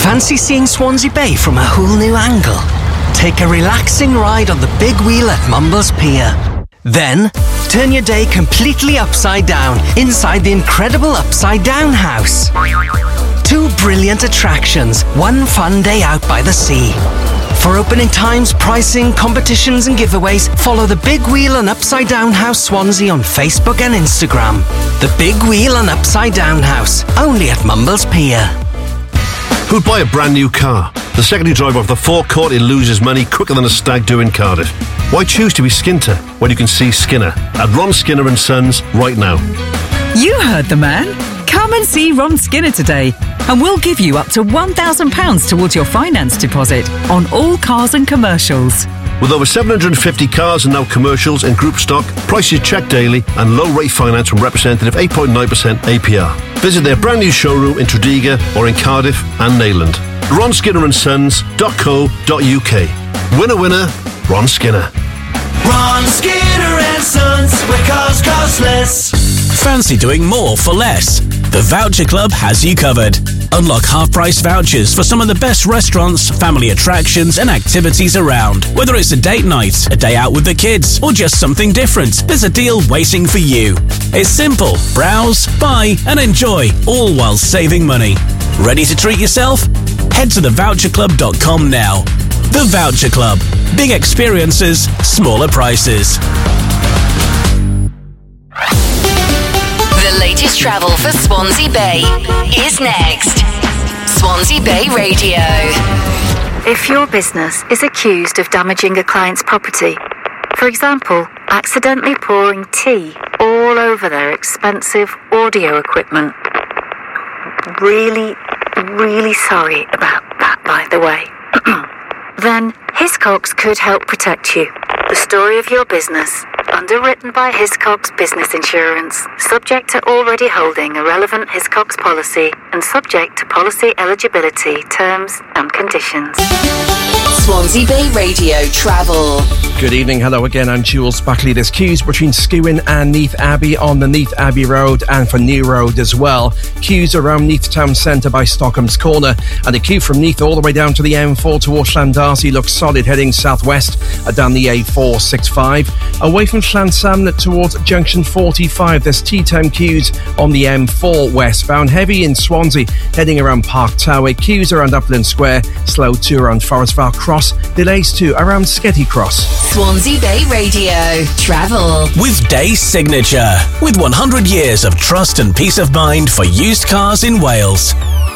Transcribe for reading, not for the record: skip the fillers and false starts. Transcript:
Fancy seeing Swansea Bay from a whole new angle? Take a relaxing ride on the big wheel at Mumbles Pier. Then, turn your day completely upside down inside the incredible Upside Down House. 2 brilliant attractions, 1 fun day out by the sea. For opening times, pricing, competitions and giveaways, follow the Big Wheel and Upside Down House Swansea on Facebook and Instagram. The Big Wheel and Upside Down House, only at Mumbles Pier. Who'd buy a brand new car? The secondary driver of the forecourt, he loses money quicker than a stag do in Cardiff. Why choose to be Skinter when you can see Skinner at Ron Skinner and Sons right now? You heard the man. Come and see Ron Skinner today and we'll give you up to £1,000 towards your finance deposit on all cars and commercials. With over 750 cars and now commercials in group stock, prices checked daily and low rate finance from representative 8.9% APR. Visit their brand new showroom in Tredegar or in Cardiff and Neyland. RonSkinnerandSons.co.uk. Winner, winner, Ron Skinner. Ron Skinner and Sons, where cars cost less. Fancy doing more for less? The Voucher Club has you covered. Unlock half-price vouchers for some of the best restaurants, family attractions and activities around. Whether it's a date night, a day out with the kids, or just something different, there's a deal waiting for you. It's simple. Browse, buy and enjoy, all while saving money. Ready to treat yourself? Head to thevoucherclub.com now. The Voucher Club. Big experiences, smaller prices. The latest travel for Swansea Bay is next. Swansea Bay Radio. If your business is accused of damaging a client's property, for example, accidentally pouring tea all over their expensive audio equipment, really sorry about that, by the way, then Hiscox could help protect you. The story of your business, underwritten by Hiscox Business Insurance, subject to already holding a relevant Hiscox policy and subject to policy eligibility, terms and conditions. Swansea Bay Radio Travel. Good evening, hello again, I'm Jules Buckley. There's queues between Skewin and Neath Abbey on the Neath Abbey Road and for New Road as well. Queues around Neath Town Centre by Stockham's Corner, and a queue from Neath all the way down to the M4 towards Llandarcy looks solid heading southwest down the A465. Away from Llansamnet towards Junction 45, there's T-Town queues on the M4 westbound, heavy in Swansea heading around Park Tower, queues around Upland Square, slow too around Forestvar Cross, delays too around Sketty Cross. Swansea Bay Radio Travel with Day Signature, with 100 years of trust and peace of mind for used cars in Wales.